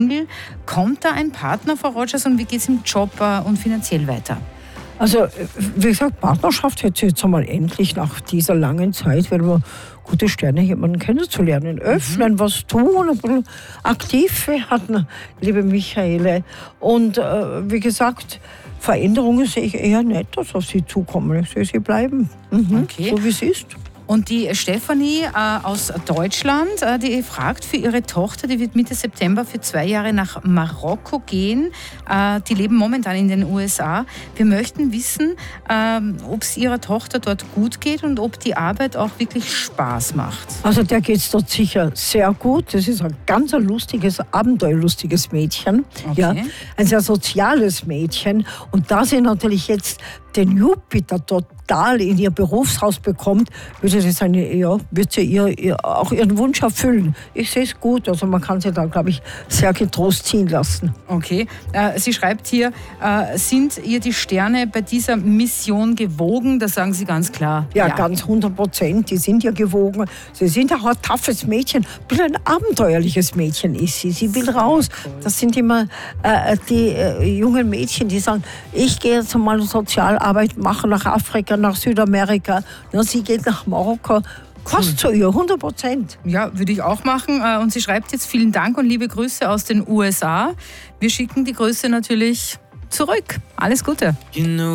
Kommt da ein Partner, Frau Rogers, und wie geht es im Job und finanziell weiter? Also, wie gesagt, Partnerschaft hätte jetzt einmal endlich nach dieser langen Zeit, wenn wir gute Sterne jemanden kennenzulernen, öffnen, was tun, ein bisschen aktiv werden, liebe Michaele. Und wie gesagt, Veränderungen sehe ich eher nicht, dass auf sie zukommen. Ich sehe sie bleiben, Okay. so wie es ist. Und die Stefanie aus Deutschland, die fragt für ihre Tochter, die wird Mitte September für 2 Jahre nach Marokko gehen. Die leben momentan in den USA. Wir möchten wissen, ob es ihrer Tochter dort gut geht und ob die Arbeit auch wirklich Spaß macht. Also der geht es dort sicher sehr gut. Das ist ein ganz lustiges, abenteuerlustiges Mädchen. Okay. Ja, ein sehr soziales Mädchen. Und da sie natürlich jetzt den Jupiter total in ihr Berufshaus bekommt, wird sie ihr auch ihren Wunsch erfüllen. Ich sehe es gut, also man kann sie da, glaube ich, sehr getrost ziehen lassen. Okay. Sie schreibt hier, sind ihr die Sterne bei dieser Mission gewogen? Da sagen Sie ganz klar. Ja, ganz 100%. Die sind ihr gewogen. Sie sind auch ein toughes Mädchen. Ein bisschen ein abenteuerliches Mädchen ist sie. Sie will raus. Das sind immer die jungen Mädchen, die sagen, ich gehe jetzt mal Sozialarbeit machen nach Afrika, nach Südamerika. Ja, sie geht nach Marokko. Passt zu ihr, 100%. Ja, würde ich auch machen. Und sie schreibt jetzt, vielen Dank und liebe Grüße aus den USA. Wir schicken die Grüße natürlich zurück. Alles Gute.